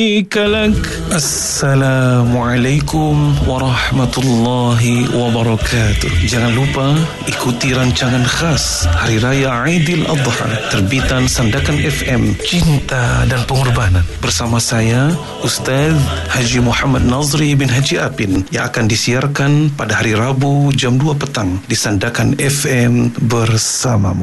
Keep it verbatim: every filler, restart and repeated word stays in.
Kalak. Assalamualaikum warahmatullahi wabarakatuh. Jangan lupa ikuti rancangan khas Hari Raya Aidil Adha terbitan Sandakan F M, Cinta dan Pengorbanan, bersama saya Ustaz Haji Muhammad Nazri bin Haji Apin, yang akan disiarkan pada hari Rabu jam dua petang di Sandakan F M bersamamu.